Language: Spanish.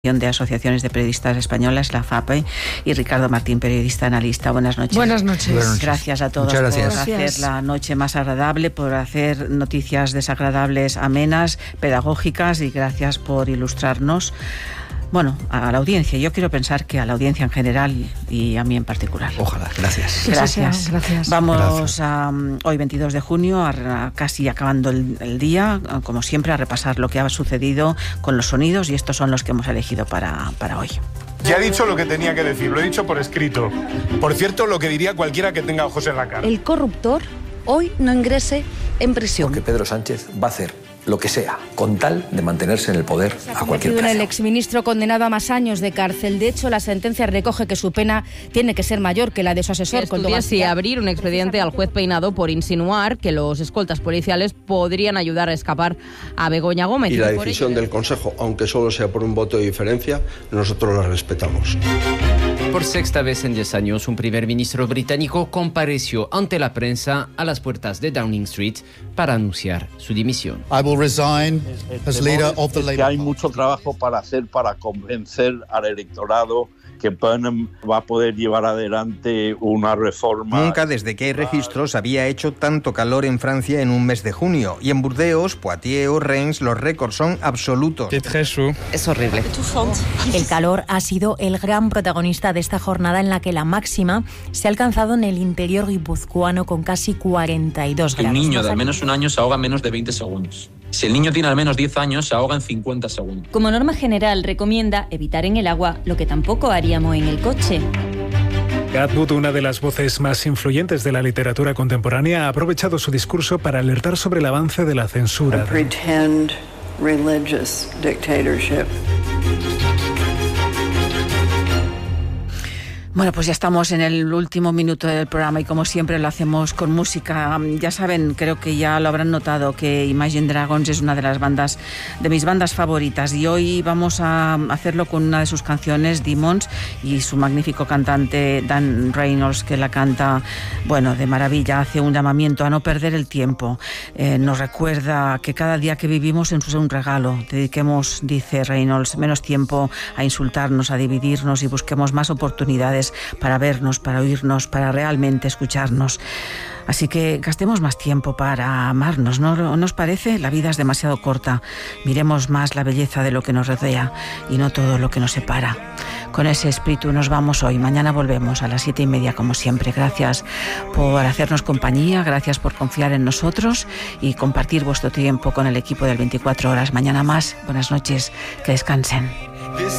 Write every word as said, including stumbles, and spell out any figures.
de Asociaciones de Periodistas Españolas, la FAPE, y Ricardo Martín, periodista analista. Buenas noches. Buenas noches. Buenas noches. Gracias a todos Muchas gracias. por Gracias. hacer la noche más agradable, por hacer noticias desagradables amenas, pedagógicas, y gracias por ilustrarnos. Bueno, a la audiencia. Yo quiero pensar que a la audiencia en general y a mí en particular. Ojalá, gracias. Gracias. Gracias. Vamos Gracias. a um, hoy veintidós de junio, a, a casi acabando el, el día, a, como siempre, a repasar lo que ha sucedido con los sonidos, y estos son los que hemos elegido para, para hoy. Ya he dicho lo que tenía que decir, lo he dicho por escrito. Por cierto, lo que diría cualquiera que tenga ojos en la cara. El corruptor hoy no ingrese en prisión. Porque Pedro Sánchez va a hacer lo que sea, con tal de mantenerse en el poder a cualquier en el precio. exministro condenado a más años de cárcel. De hecho, la sentencia recoge que su pena tiene que ser mayor que la de su asesor. Estudia si abrir un expediente al juez Peinado por insinuar que los escoltas policiales podrían ayudar a escapar a Begoña Gómez. Y la por decisión ello... del Consejo, aunque solo sea por un voto de diferencia, nosotros la respetamos. Por sexta vez en diez años, un primer ministro británico compareció ante la prensa a las puertas de Downing Street para anunciar su dimisión. I will resign as leader of the Es que Labour hay mucho trabajo para hacer para convencer al electorado que Burnham va a poder llevar adelante una reforma. Nunca desde que hay registros había hecho tanto calor en Francia en un mes de junio. Y en Burdeos, Poitiers o Reims los récords son absolutos. Es horrible. El calor ha sido el gran protagonista de esta jornada, en la que la máxima se ha alcanzado en el interior guipuzcoano con casi cuarenta y dos grados. Un niño de al menos un año se ahoga en menos de veinte segundos. Si el niño tiene al menos diez años, se ahoga en cincuenta segundos. Como norma general, recomienda evitar en el agua lo que tampoco haríamos en el coche. Atwood, una de las voces más influyentes de la literatura contemporánea, ha aprovechado su discurso para alertar sobre el avance de la censura. Pretend religious dictatorship. Bueno, pues ya estamos en el último minuto del programa, y como siempre lo hacemos con música. Ya saben, creo que ya lo habrán notado, que Imagine Dragons es una de las bandas, de mis bandas favoritas, y hoy vamos a hacerlo con una de sus canciones, Demons, y su magnífico cantante Dan Reynolds, que la canta, bueno, de maravilla. Hace un llamamiento a no perder el tiempo. Eh, nos recuerda que cada día que vivimos es un regalo. Dediquemos, dice Reynolds, menos tiempo a insultarnos, a dividirnos, y busquemos más oportunidades para vernos, para oírnos, para realmente escucharnos. Así que gastemos más tiempo para amarnos, ¿no nos parece? La vida es demasiado corta. Miremos más la belleza de lo que nos rodea y no todo lo que nos separa. Con ese espíritu nos vamos hoy. Mañana volvemos a las siete y media, como siempre. Gracias por hacernos compañía, gracias por confiar en nosotros y compartir vuestro tiempo con el equipo del veinticuatro horas. Mañana más. Buenas noches, que descansen.